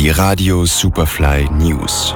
Die Radio Superfly News.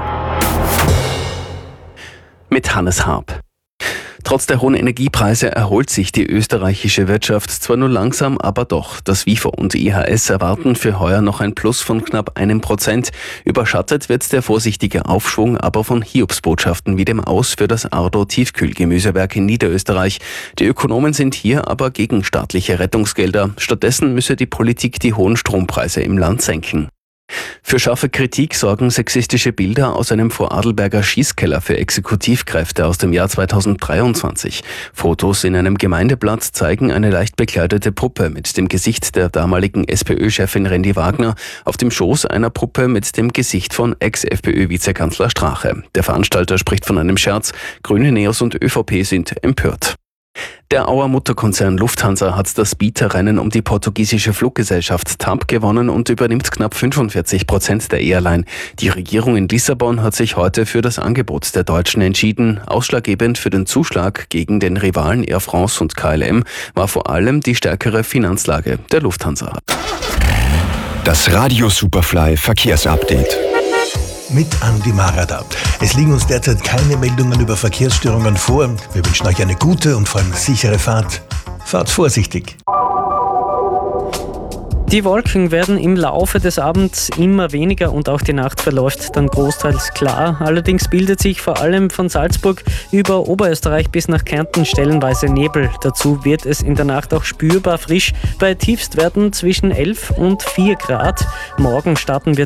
Mit Hannes Harp. Trotz der hohen Energiepreise erholt sich die österreichische Wirtschaft zwar nur langsam, aber doch. Das WIFO und IHS erwarten für heuer noch ein Plus von knapp 1%. Überschattet wird der vorsichtige Aufschwung aber von Hiobsbotschaften wie dem Aus für das Ardo-Tiefkühlgemüsewerk in Niederösterreich. Die Ökonomen sind hier aber gegen staatliche Rettungsgelder. Stattdessen müsse die Politik die hohen Strompreise im Land senken. Für scharfe Kritik sorgen sexistische Bilder aus einem Vorarlberger Schießkeller für Exekutivkräfte aus dem Jahr 2023. Fotos in einem Gemeindeblatt zeigen eine leicht bekleidete Puppe mit dem Gesicht der damaligen SPÖ-Chefin Rendi Wagner auf dem Schoß einer Puppe mit dem Gesicht von Ex-FPÖ-Vizekanzler Strache. Der Veranstalter spricht von einem Scherz. Grüne, Neos und ÖVP sind empört. Der Auer Mutterkonzern Lufthansa hat das Bieterrennen um die portugiesische Fluggesellschaft TAP gewonnen und übernimmt knapp 45% der Airline. Die Regierung in Lissabon hat sich heute für das Angebot der Deutschen entschieden. Ausschlaggebend für den Zuschlag gegen den Rivalen Air France und KLM war vor allem die stärkere Finanzlage der Lufthansa. Das Radio Superfly Verkehrsupdate. Mit Andi Marada. Es liegen uns derzeit keine Meldungen über Verkehrsstörungen vor. Wir wünschen euch eine gute und vor allem sichere Fahrt. Fahrt vorsichtig. Die Wolken werden im Laufe des Abends immer weniger und auch die Nacht verläuft dann großteils klar. Allerdings bildet sich vor allem von Salzburg über Oberösterreich bis nach Kärnten stellenweise Nebel. Dazu wird es in der Nacht auch spürbar frisch bei Tiefstwerten zwischen 11 und 4 Grad. Morgen starten wir